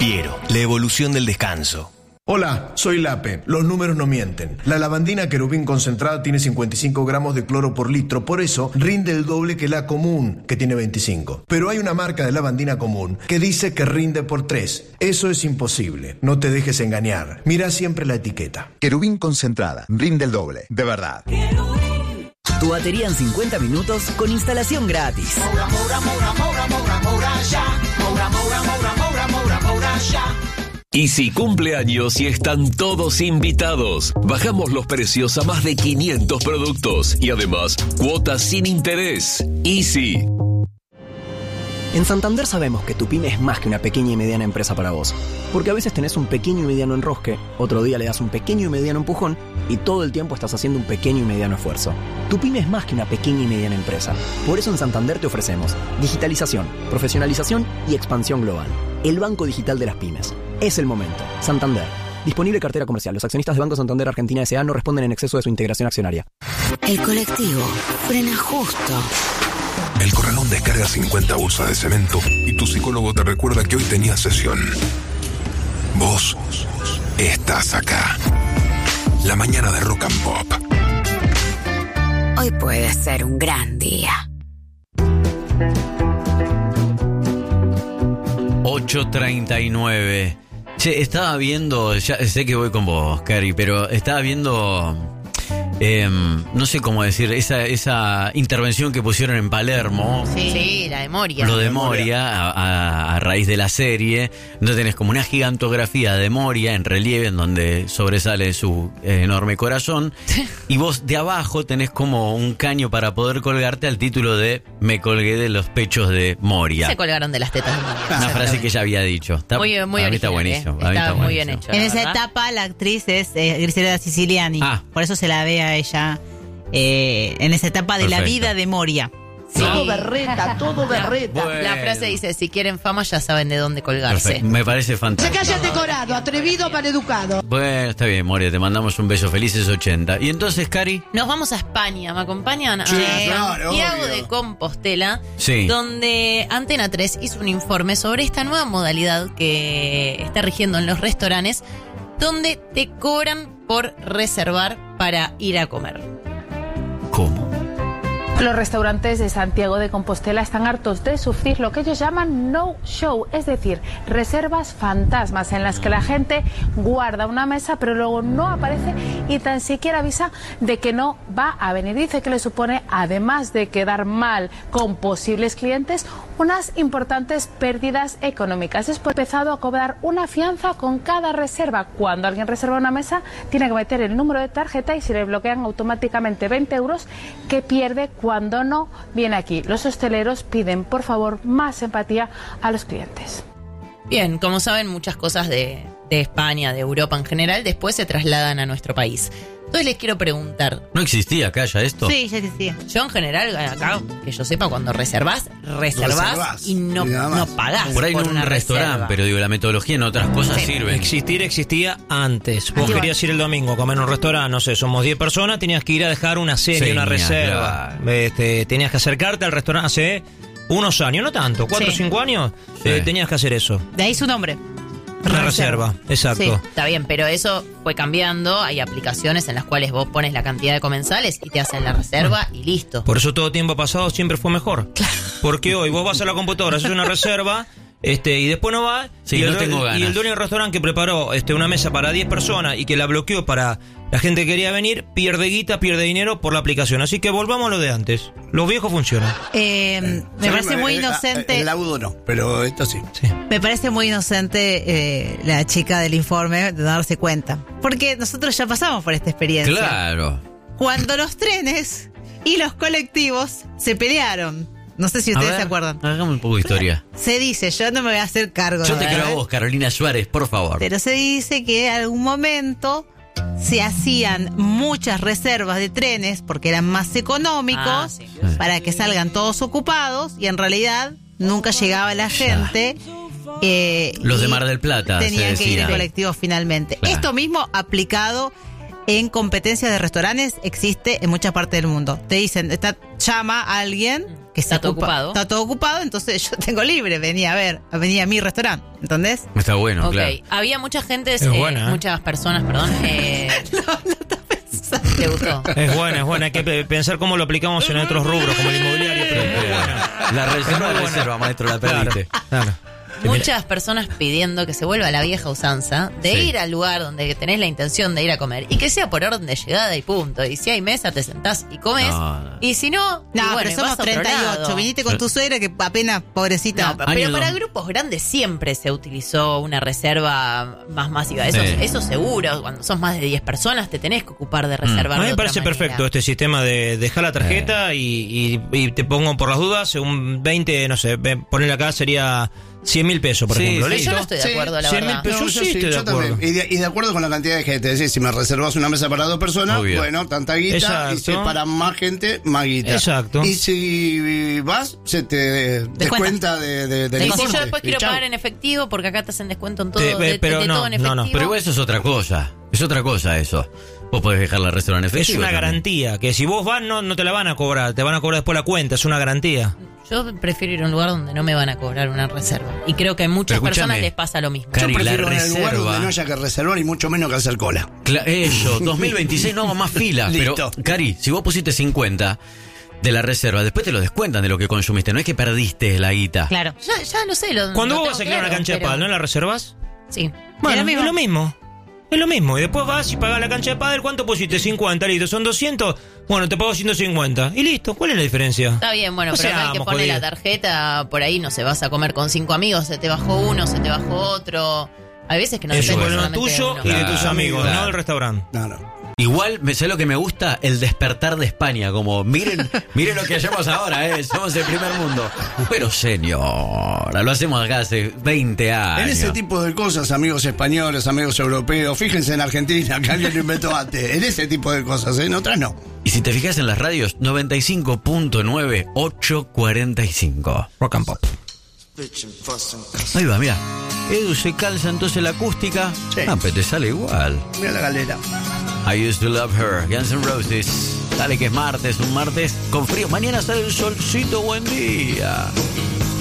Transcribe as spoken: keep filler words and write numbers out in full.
Piero, la evolución del descanso. Hola, soy Lape. Los números no mienten. La lavandina Querubín concentrada tiene cincuenta y cinco gramos de cloro por litro, por eso rinde el doble que la común, que tiene veinticinco. Pero hay una marca de lavandina común que dice que rinde por tres. Eso es imposible. No te dejes engañar. Mira siempre la etiqueta. Querubín concentrada, rinde el doble, de verdad. Tu batería en cincuenta minutos con instalación gratis. Moura, moura, moura, moura, moura, moura, ya. Moura, moura, moura, moura, moura, moura, ya. Easy cumpleaños y están todos invitados. Bajamos los precios a más de quinientos productos y además cuotas sin interés. Easy. En Santander sabemos que tu pyme es más que una pequeña y mediana empresa para vos. Porque a veces tenés un pequeño y mediano enrosque, otro día le das un pequeño y mediano empujón y todo el tiempo estás haciendo un pequeño y mediano esfuerzo. Tu pyme es más que una pequeña y mediana empresa. Por eso en Santander te ofrecemos digitalización, profesionalización y expansión global. El banco digital de las pymes. Es el momento. Santander. Disponible cartera comercial. Los accionistas de Banco Santander Argentina S A no responden en exceso de su integración accionaria. El colectivo frena justo. El corralón descarga cincuenta bolsas de cemento y tu psicólogo te recuerda que hoy tenías sesión. Vos estás acá. La mañana de Rock and Pop. Hoy puede ser un gran día. ocho treinta y nueve. Che, estaba viendo, ya sé que voy con vos, Cari, pero estaba viendo, eh, no sé cómo decir, esa esa intervención que pusieron en Palermo. Sí, sí, la de Moria. Lo de Moria, a, a, a raíz de la serie, donde tenés como una gigantografía de Moria en relieve, en donde sobresale su eh, enorme corazón, y vos de abajo tenés como un caño para poder colgarte al título de Me colgué de los pechos de Moria. Se colgaron de las tetas de Moria. Una frase que ella había dicho. Está, muy muy a mí está original, buenísimo. ¿eh? Está, está muy buenísimo. bien hecho. En esa ¿verdad? etapa la actriz es eh, Griselda Siciliani. Ah. Por eso se la ve a ella eh, en esa etapa de Perfecto. la vida de Moria. Sí. Todo berreta, todo berreta. Bueno. La frase dice, si quieren fama ya saben de dónde colgarse. Perfecto. Me parece Se fantástico. calla decorado, atrevido, maleducado. Bueno, está bien, Moria, te mandamos un beso. Felices ochenta. Y entonces, Cari. Nos vamos a España, ¿me acompañan? Sí, a claro, Santiago obvio. de Compostela, Sí. donde Antena tres hizo un informe sobre esta nueva modalidad que está rigiendo en los restaurantes, donde te cobran por reservar para ir a comer. ¿Cómo? Los restaurantes de Santiago de Compostela están hartos de sufrir lo que ellos llaman no-show, es decir, reservas fantasmas en las que la gente guarda una mesa pero luego no aparece y tan siquiera avisa de que no va a venir. Dice que le supone, además de quedar mal con posibles clientes, unas importantes pérdidas económicas. Después ha empezado a cobrar una fianza con cada reserva. Cuando alguien reserva una mesa, tiene que meter el número de tarjeta y se le bloquean automáticamente veinte euros que pierde cuando no viene aquí. Los hosteleros piden, por favor, más empatía a los clientes. Bien, como saben, muchas cosas de, de España, de Europa en general, después se trasladan a nuestro país. Entonces les quiero preguntar. ¿No existía acá ya esto? Sí, ya existía. Yo en general, acá, que yo sepa, cuando reservás, reservás, Reservás, y no, y nada más. no pagás. Por ahí por en un una restaurante, reserva. pero digo, la metodología en otras cosas Sí. sirve. Existir existía antes. Vos Aquí va. querías ir el domingo a comer en un restaurante, no sé, somos diez personas, tenías que ir a dejar una serie, Seña, una reserva. claro. Este, tenías que acercarte al restaurante hace unos años, no tanto, cuatro o Sí. cinco años, Sí. eh, tenías que hacer eso. De ahí su nombre. Una reserva, exacto. Sí. Está bien, pero eso fue cambiando. Hay aplicaciones en las cuales vos pones la cantidad de comensales y te hacen la reserva y listo. Por eso todo tiempo pasado siempre fue mejor. Porque hoy vos vas a la computadora, haces una reserva, este, y después no vas, Sí, y, no el, tengo ganas. y el dueño del restaurante que preparó este, una mesa para diez personas y que la bloqueó para la gente que quería venir, pierde guita, pierde dinero por la aplicación. Así que volvamos a lo de antes. Los viejos funcionan. Eh, me parece muy inocente. El laudo no, pero esto sí. Sí. Me parece muy inocente eh, la chica del informe de darse cuenta. Porque nosotros ya pasamos por esta experiencia. Claro. Cuando los trenes y los colectivos se pelearon. No sé si A ustedes ver, se acuerdan. Hagamos un poco de historia. Se dice, yo no me voy a hacer cargo Yo de te quiero a ¿verdad? vos, Carolina Suárez, por favor. Pero se dice que en algún momento se hacían muchas reservas de trenes porque eran más económicos Ah, sí. para que salgan todos ocupados y en realidad nunca llegaba la gente. Eh, Los de y Mar del Plata, se tenían que ir decía. en colectivo finalmente. Claro. Esto mismo aplicado en competencias de restaurantes existe en muchas partes del mundo. Te dicen, está, llama a alguien que Está se todo ocupa- ocupado. Está todo ocupado, entonces yo tengo libre, venía a ver, venía a mi restaurante, ¿entendés? Está bueno, Ok, claro. había mucha gente, Es eh, buena, ¿eh? muchas personas, perdón. Eh, ¿Te gustó? Es buena, es buena. Hay que pe- pensar cómo lo aplicamos en otros rubros, como el inmobiliario, pero es muy buena. La reserva Es de muy buena. reserva, maestro, la Claro, perdiste. claro. Muchas personas pidiendo que se vuelva a la vieja usanza de Sí. ir al lugar donde tenés la intención de ir a comer y que sea por orden de llegada y punto. Y si hay mesa, te sentás y comes. No, no. Y si no, No, y bueno, pero y somos vas a otro treinta y ocho. lado. Viniste con tu suegra que apenas, pobrecita. No, pero, Año pero para dos. grupos grandes siempre se utilizó una reserva más masiva. Eso, Sí. eso seguro. Cuando sos más de diez personas, te tenés que ocupar de reservar. A mí de me otra parece manera. perfecto este sistema de dejar la tarjeta y, y- y te pongo por las dudas un veinte, no sé, ve- ponerle acá sería cien mil pesos, por Sí, ejemplo. sí. ¿Listo? Yo no estoy de Sí, acuerdo, la cien mil verdad. pesos. No, Yo yo sí sí, estoy de yo acuerdo. también. Y de, y de acuerdo con la cantidad de gente. Es decir, si me reservas una mesa para dos personas, Obvio. bueno, tanta guita. Exacto. Y si es para más gente, más guita. Exacto. Y si vas, se te descuenta de, de, del Y si importe. yo después Y quiero chau. pagar en efectivo, porque acá te hacen descuento en todo, Te- de, pero de no, todo en no, no. efectivo. Pero eso es otra cosa. Es otra cosa eso. Vos podés dejar la reserva en Es efectivo. una también. garantía, que si vos vas no, no te la van a cobrar, te van a cobrar después la cuenta, es una garantía. Yo prefiero ir a un lugar donde no me van a cobrar una reserva. Y creo que a muchas Pero escúchame, personas les pasa lo mismo. Cari, Yo la prefiero en el lugar reserva- donde no haya que reservar y mucho menos que hacer cola. Cla- Eso, dos mil veintiséis no hago más fila. Pero, Listo. Cari, si vos pusiste cincuenta de la reserva, después te lo descuentan de lo que consumiste. No es que perdiste la guita. Claro. Ya, ya lo sé. Lo, Cuando lo vos tengo vas a crear una claro, cancha de pero- pádel, ¿no la reservas? Sí. Bueno, lo mismo. es lo mismo. Es lo mismo. Y después vas y pagas la cancha de pádel. ¿Cuánto pusiste? cincuenta, listo. Son doscientos. Bueno, te pago ciento cincuenta. Y listo. ¿Cuál es la diferencia? Está bien, bueno, No pero acá el que seamos pone jodidos. la tarjeta, por ahí no se vas a comer con cinco amigos, se te bajó uno, se te bajó otro. Hay veces que no Es un depende problema solamente de tuyo uno. y de tus Claro, amigos, claro. no del restaurante. No, no. Igual, me sé lo que me gusta, el despertar de España, como miren, miren lo que hacemos ahora, eh, somos el primer mundo. Pero señora, lo hacemos acá hace veinte años. En ese tipo de cosas, amigos españoles, amigos europeos, fíjense en Argentina, que alguien lo inventó antes. En ese tipo de cosas, ¿eh? En otras no. Y si te fijas en las radios, noventa y cinco punto nueve, ochocientos cuarenta y cinco. Rock and pop. Ahí va, mira. Edu se calza entonces la acústica. Sí. Ah, pero te sale igual. Mira la galera. I used to love her, Guns N' Roses. Dale que es martes, un martes con frío. Mañana sale el solcito, buen día.